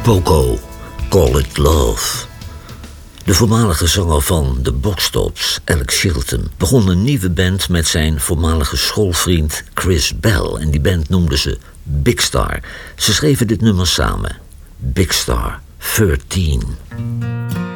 Poco, Call It Love. De voormalige zanger van The Box Tops, Alex Chilton, begon een nieuwe band met zijn voormalige schoolvriend Chris Bell. En die band noemden ze Big Star. Ze schreven dit nummer samen. Big Star 13.